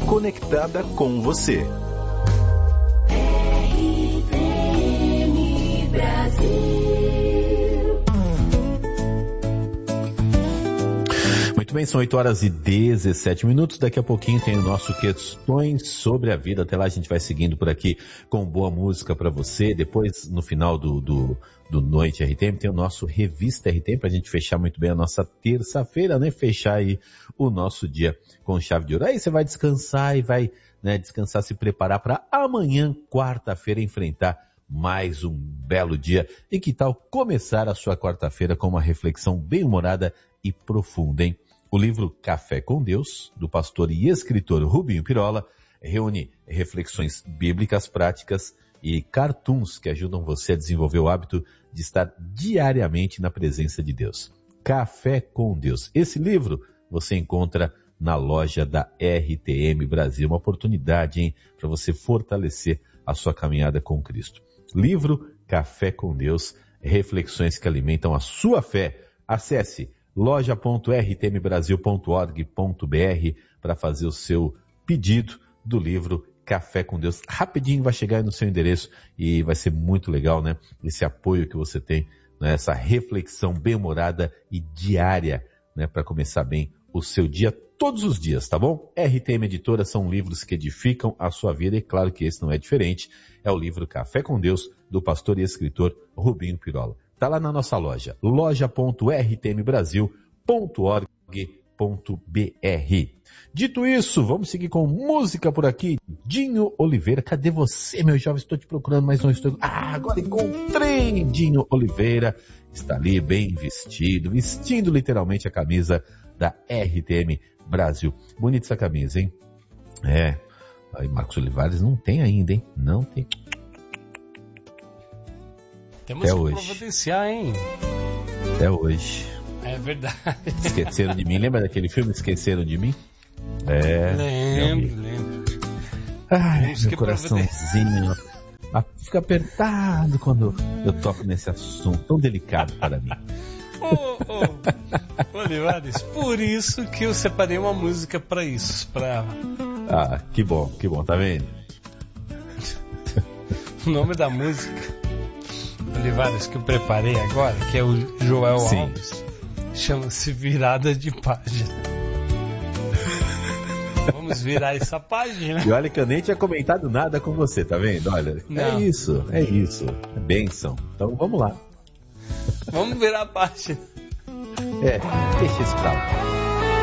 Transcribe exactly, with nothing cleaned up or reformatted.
conectada com você. R T M Brasil. Muito bem, são oito horas e dezessete minutos. Daqui a pouquinho tem o nosso Questões sobre a Vida. Até lá a gente vai seguindo por aqui com boa música para você. Depois, no final do, do, do Noite R T M, tem o nosso Revista R T M para a gente fechar muito bem a nossa terça-feira, né? Fechar aí o nosso dia com chave de ouro. Aí você vai descansar e vai, né, descansar, se preparar para amanhã, quarta-feira, enfrentar mais um belo dia. E que tal começar a sua quarta-feira com uma reflexão bem-humorada e profunda, hein? O livro Café com Deus, do pastor e escritor Rubinho Pirola, reúne reflexões bíblicas práticas e cartoons que ajudam você a desenvolver o hábito de estar diariamente na presença de Deus. Café com Deus. Esse livro você encontra na loja da R T M Brasil. Uma oportunidade, hein, para você fortalecer a sua caminhada com Cristo. Livro Café com Deus, reflexões que alimentam a sua fé. Acesse loja ponto r t m brasil ponto org ponto b r para fazer o seu pedido do livro Café com Deus. Rapidinho vai chegar aí no seu endereço e vai ser muito legal, né? Esse apoio que você tem, né? Essa reflexão bem-humorada e diária, né? Para começar bem o seu dia todos os dias, tá bom? R T M Editora são livros que edificam a sua vida e claro que esse não é diferente. É o livro Café com Deus, do pastor e escritor Rubinho Pirola. Tá lá na nossa loja, loja ponto r t m brasil ponto org ponto b r. Dito isso, vamos seguir com música por aqui. Dinho Oliveira, cadê você, meu jovem? Estou te procurando, mas não estou... Ah, agora encontrei! Dinho Oliveira está ali bem vestido, vestindo literalmente a camisa da R T M Brasil. Bonita essa camisa, hein? É. Aí Marcos Olivares não tem ainda, hein? Não tem... Temos Até que hoje. providenciar, hein? Até hoje. É verdade. Esqueceram de mim. Lembra daquele filme Esqueceram de Mim? É. Lembro, lembro. Ai, Temos meu que coraçãozinho ah, fica apertado quando eu toco nesse assunto tão delicado para mim. Ô, ô, Olivares, por isso que eu separei uma música para isso. Pra... Ah, que bom, que bom, tá vendo? O nome da música, Olivares, que eu preparei agora, que é o Joel Sim. Alves, chama-se Virada de Página. Vamos virar essa página. E olha que eu nem tinha comentado nada com você, tá vendo? Olha, Não. é isso, é isso. É bênção. Então vamos lá. Vamos virar a página. É, deixa isso pra lá.